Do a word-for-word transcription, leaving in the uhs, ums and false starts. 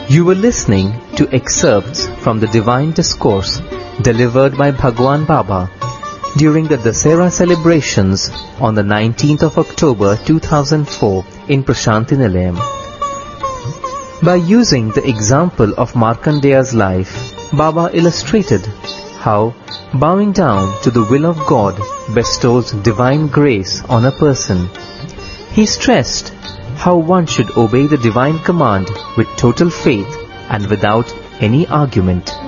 You were listening to excerpts from the Divine Discourse delivered by Bhagwan Baba during the Dasera celebrations on the nineteenth of October two thousand four in Prashanti Nilayam. By using the example of Markandeya's life, Baba illustrated how bowing down to the will of God bestows divine grace on a person. He stressed how one should obey the divine command with total faith and without any argument.